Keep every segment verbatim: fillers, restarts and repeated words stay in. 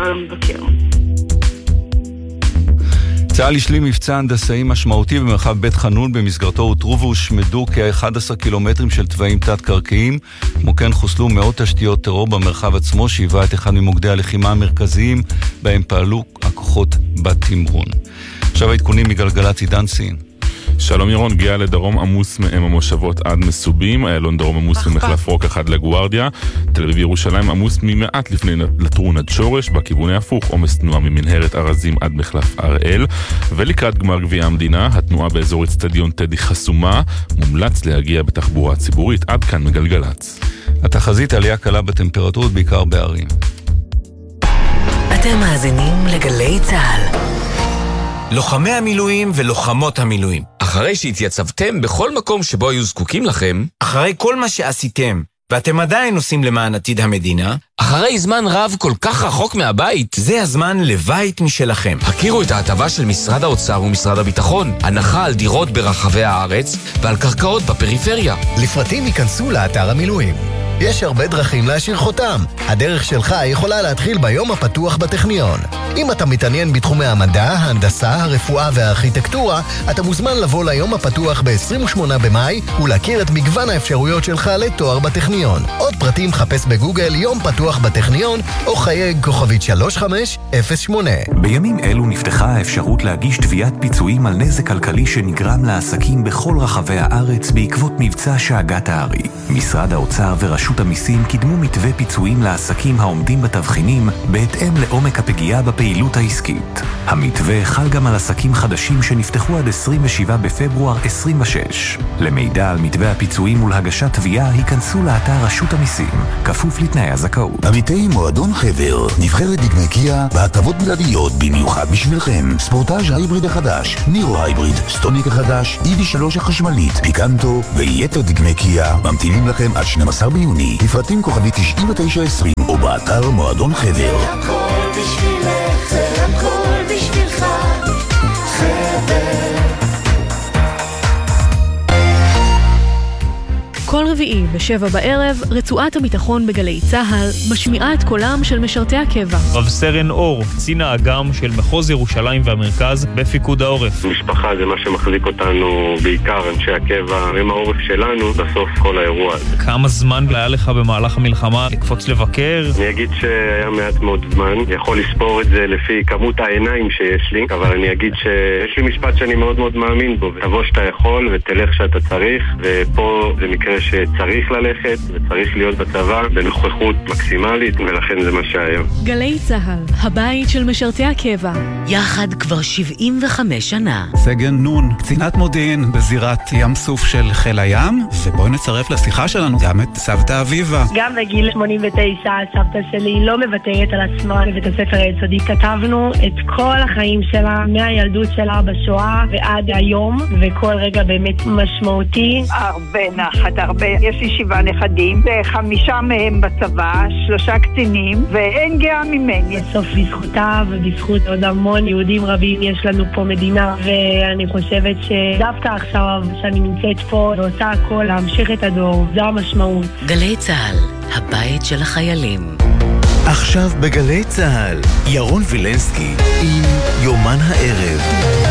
אפשר לבקר. צה"ל השלים מבצע הנדסאי משמעותי במרחב בית חנון, במסגרתו הותרו והושמדו כ-אחד עשר קילומטרים של תוואים תת-קרקעיים, כמו כן חוסלו מאות תשתיות טרור במרחב עצמו, שהיווה את אחד ממוקדי הלחימה המרכזיים בהם פעלו הכוחות בתמרון. עכשיו העדכונים מגלגלצ, עידן סין. שלום ירון, גיאה לדרום עמוס מהם המושבות עד מסובים, איילון דרום עמוס ממחלף רוק אחד לגוארדיה, תל אביב ירושלים עמוס ממעט לפני לטרון עד שורש, בכיווני הפוך עומס תנועה ממנהרת ארזים עד מחלף הראל, ולקראת גמר גביע המדינה, התנועה באזור אצטדיון טדי חסומה, מומלץ להגיע בתחבורה ציבורית. עד כאן מגלגלץ. התחזית עלייה קלה בטמפרטורות בעיקר בערים. אתם מאזינים לגלי צה"ל. לוחמי המילואים ולוחמות המילואים, אחרי שהתייצבתם בכל מקום שבו היו זקוקים לכם, אחרי כל מה שעשיתם ואתם עדיין עושים למען עתיד המדינה, אחרי זמן רב כל כך רחוק מהבית, זה הזמן לבית משלכם. הכירו את ההטבה של משרד האוצר ומשרד הביטחון, הנחה על דירות ברחבי הארץ ועל קרקעות בפריפריה. לפרטים ייכנסו לאתר המילואים. יש הרבה דרכים להשאיר חותם. הדרך שלך יכולה להתחיל ביום הפתוח בטכניון. אם אתה מתעניין בתחומי המדע, ההנדסה, הרפואה והארכיטקטורה, אתה מוזמן לבוא ליום הפתוח ב-עשרים ושמונה במאי ולהכיר את מגוון האפשרויות שלך לתואר בטכניון. עוד פרטים חפש בגוגל יום פתוח בטכניון או חייג כוכבית שלוש חמש אפס שמונה. בימים אלו נפתחה האפשרות להגיש תביעת פיצויים על נזק כלכלי שנגרם לעסקים בכל רחבי הארץ בעקבות מבצע שאגת הארי. משרד האוצר ורשות המיסים קידמו מתווה פיצויים לעסקים העומדים בתבחינים בהתאם לעומק הפגיעה בפעילות העסקית. המתווה חל גם על עסקים חדשים שנפתחו עד עשרים ושבעה בפברואר עשרים ושש. למידע על מתווה הפיצויים ולהגשת תביעה היכנסו לאתר רשות המיסים, כפוף לתנאי הזכאות. עמיתי מועדון חבר, נבחרת דגמי קיה בהטבות בלעדיות במיוחד בשבילכם. ספורטאז' ההיבריד החדש, נירו הייבריד, סטוניק החדש, אידי שלוש החשמלית, פיקנטו ויתר דגמי קיה ממתינים לכם עד שנים עשר ביוני. לפרטים כוכבי תשעים ותשע עשרים או באתר מועדון חבר. הכל בשבילך, זה הכל בשבילך, חבר. כל רביעי בשבע בערב, רצועת הביטחון בגלי צהל משמיעה את קולם של משרתי הקבע. רב סרן אור, קצין האג"ם של מחוז ירושלים והמרכז בפיקוד העורף. משפחה זה מה שמחזיק אותנו, בעיקר אנשי הקבע, הם העורף שלנו בסוף כל האירוע הזה. כמה זמן היה לך במהלך המלחמה לקפוץ לבקר? אני אגיד שהיה מעט מאוד זמן, יכול לספור את זה לפי כמות העיניים שיש לי, אבל אני אגיד שיש לי משפט שאני מאוד מאוד מאמין בו, תבוא שאתה יכול ותלך שאתה צריך, ופה זה מקרה שצריך ללכת וצריך להיות בצבא בנוכחות מקסימלית, ולכן זה מה שהיה. גלי צהל, הבית של משרתי הקבע. יחד כבר שבעים וחמש שנה. סגן נון, קצינת מודיעין בזירת ים סוף של חיל הים, ובואי נצרף לשיחה שלנו גם את סבתא אביבה. גם בגיל שמונים ותשע סבתא שלי לא מוותרת על עצמה בבית הספר היסודי. כתבנו את כל החיים שלה, מהילדות שלה בשואה ועד היום, וכל רגע באמת משמעותי. הרבה נחת, הרבה. יש לי שבעה נכדים, חמישה מהם בצבא, שלושה קצינים, ואין גאה ממני. בסוף בזכותה ובזכות עוד המון יהודים רבים יש לנו פה מדינה, ואני חושבת שדווקא עכשיו שאני נמצאת פה ועושה הכל להמשיך את הדור, זו המשמעות. גלי צהל, הבית של החיילים. עכשיו בגלי צהל, ירון וילנסקי עם יומן הערב.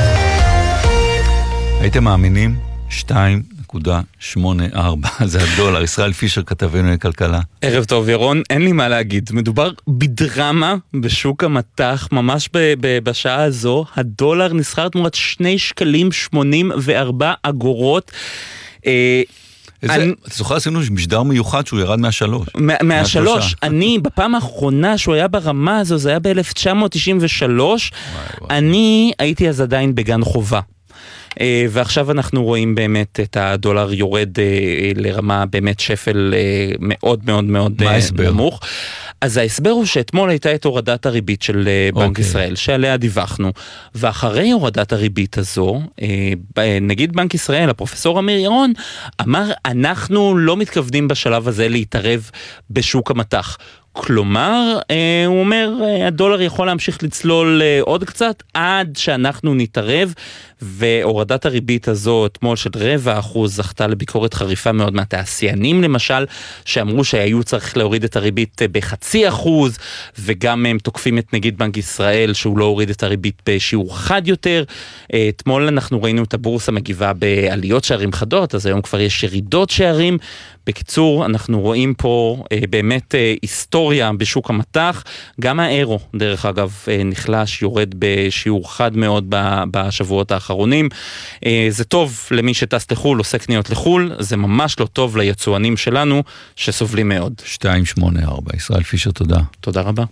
הייתם מאמינים? שתיים נקודה שמונה ארבע, זה הדולר. ישראל פישר כתבנו לכלכלה. ערב טוב ירון, אין לי מה להגיד. מדובר בדרמה בשוק המתח, ממש ב- ב- בשעה הזו. הדולר נסחר תמורת שני שקלים שמונים וארבע אגורות. אה, אתה זוכר עשינו משדר מיוחד שהוא ירד מהשלוש. מהשלוש. אני בפעם האחרונה שהוא היה ברמה הזו, זה היה ב-אלף תשע מאות תשעים ושלוש. אני הייתי אז עדיין בגן חובה. ועכשיו אנחנו רואים באמת את הדולר יורד לרמה באמת שפל מאוד מאוד מאוד נמוך. אז ההסבר הוא שאתמול הייתה את הורדת הריבית של בנק okay. ישראל, שעליה דיווחנו, ואחרי הורדת הריבית הזו, נגיד בנק ישראל, הפרופסור אמיר ירון, אמר, אנחנו לא מתכוונים בשלב הזה להתערב בשוק המתח. כלומר, הוא אומר, הדולר יכול להמשיך לצלול עוד קצת עד שאנחנו נתערב, והורדת הריבית הזו אתמול של רבע אחוז זכתה לביקורת חריפה מאוד מהתעשיינים למשל, שאמרו שהיו צריך להוריד את הריבית בחצי אחוז, וגם הם תוקפים את נגיד בנק ישראל שהוא לא הוריד את הריבית בשיעור חד יותר. אתמול אנחנו ראינו את הבורסה מגיבה בעליות שערים חדות, אז היום כבר יש ירידות שערים. בקיצור, אנחנו רואים פה אה, באמת אה, היסטוריה בשוק המטח, גם האירו, דרך אגב, אה, נחלש, יורד בשיעור חד מאוד בשבועות האחרונים. אה, זה טוב למי שטס לחול, עושה קניות לחול, זה ממש לא טוב ליצואנים שלנו, שסובלים מאוד. שתיים שמונה ארבע, ישראל פישר, תודה. תודה רבה.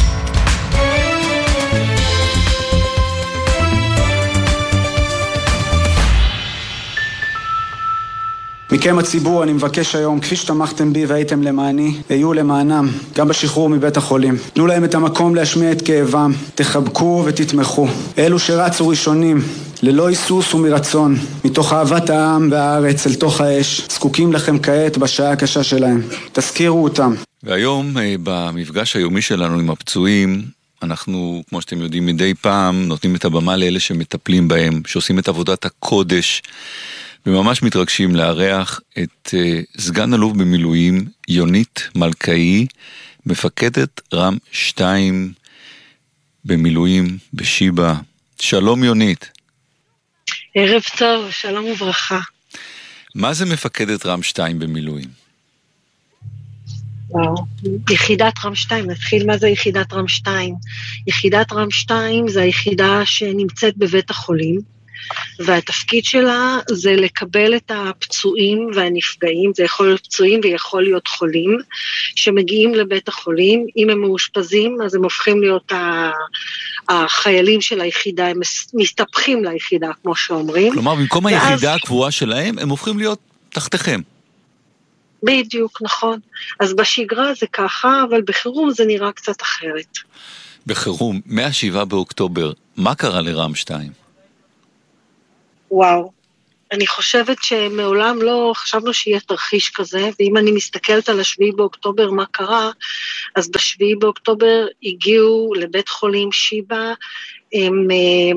מכם הציבור אני מבקש היום, כפי שתמכתם בי והייתם למעני, היו למענם, גם בשחרור מבית החולים. תנו להם את המקום להשמיע את כאבם, תחבקו ותתמכו. אלו שרצו ראשונים, ללא היסוס ומרצון, מתוך אהבת העם והארץ אל תוך האש, זקוקים לכם כעת בשעה הקשה שלהם. תזכירו אותם. והיום, במפגש היומי שלנו עם הפצועים, אנחנו, כמו שאתם יודעים, מדי פעם נותנים את הבמה לאלה שמטפלים בהם, שעושים את עבודת הקודש, וממש מתרגשים לארח את uh, סגן אלוף במילואים יונית מלכאי, מפקדת רם שתיים במילואים בשיבא. שלום יונית. ערב טוב, שלום וברכה. מה זה מפקדת רם שתיים במילואים? וואו, יחידת רם שתיים, נתחיל מה זה יחידת רם שתיים. יחידת רם שתיים זה היחידה שנמצאת בבית החולים, והתפקיד שלה זה לקבל את הפצועים והנפגעים, זה יכול להיות פצועים ויכול להיות חולים, שמגיעים לבית החולים. אם הם מאושפזים, אז הם הופכים להיות החיילים של היחידה, הם מסתפחים ליחידה, כמו שאומרים. כלומר, במקום ואז... היחידה הקבועה שלהם, הם הופכים להיות תחתיכם. בדיוק, נכון. אז בשגרה זה ככה, אבל בחירום זה נראה קצת אחרת. בחירום, מהשבעה באוקטובר, מה קרה לרם שתיים? וואו, אני חושבת שמעולם לא חשבנו שיהיה תרחיש כזה, ואם אני מסתכלת על השביעי באוקטובר מה קרה, אז בשביעי באוקטובר הגיעו לבית חולים שיבא עם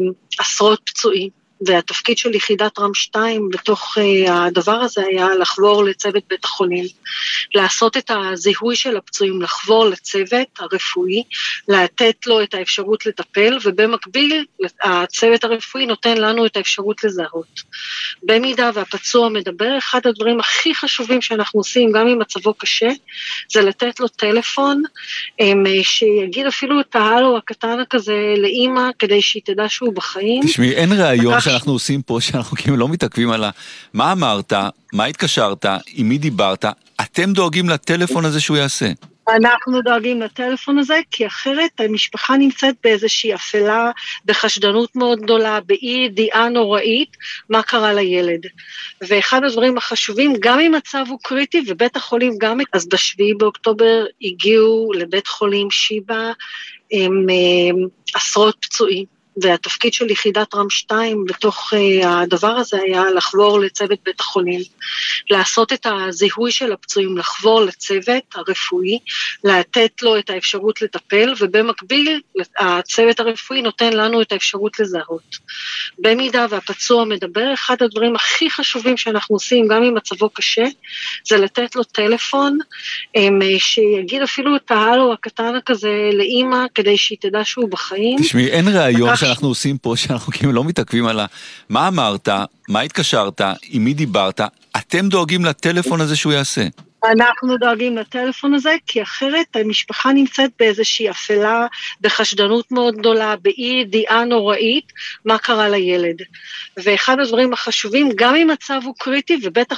עשרות פצועים, והתפקיד של יחידת רם שתיים בתוך uh, הדבר הזה היה לחבור לצוות בית החולים, לעשות את הזיהוי של הפצועים, לחבור לצוות הרפואי, לתת לו את האפשרות לטפל, ובמקביל הצוות הרפואי נותן לנו את האפשרות לזהות. במידה והפצוע מדבר, אחד הדברים הכי חשובים שאנחנו עושים, גם אם מצבו קשה, זה לתת לו טלפון, um, שיגיד אפילו את ההלו הקטן כזה לאמא, כדי שהיא תדע שהוא בחיים. תשמעי, אין רעיון שאנחנו עושים פה, שאנחנו כאילו לא מתעכבים על מה אמרת, מה התקשרת, עם מי דיברת, אתם דואגים לטלפון הזה שהוא יעשה. אנחנו דואגים לטלפון הזה, כי אחרת המשפחה נמצאת באיזושהי אפלה, בחשדנות מאוד גדולה, באי ידיעה נוראית, מה קרה לילד. ואחד הדברים החשובים, גם אם מצב הוא קריטי, ובית החולים גם, אז בשביעי באוקטובר הגיעו לבית חולים שיבא, עם עשרות פצועים. והתפקיד של יחידת רם שתיים בתוך uh, הדבר הזה היה לחבור לצוות בית החולים, לעשות את הזיהוי של הפצועים, לחבור לצוות הרפואי, לתת לו את האפשרות לטפל, ובמקביל הצוות הרפואי נותן לנו את האפשרות לזהות. במידה והפצוע מדבר, אחד הדברים הכי חשובים שאנחנו עושים, גם אם מצבו קשה, זה לתת לו טלפון, um, שיגיד אפילו את ההלו הקטן כזה לאמא, כדי שהיא תדע שהוא בחיים. תשמעי, אין רעיון שאנחנו עושים פה, שאנחנו כאילו לא מתעכבים על מה אמרת, מה התקשרת, עם מי דיברת, אתם דואגים לטלפון הזה שהוא יעשה. אנחנו דואגים לטלפון הזה, כי אחרת המשפחה נמצאת באיזושהי אפלה, בחשדנות מאוד גדולה, באי ידיעה נוראית, מה קרה לילד. ואחד הדברים החשובים, גם אם מצב הוא קריטי, ובטח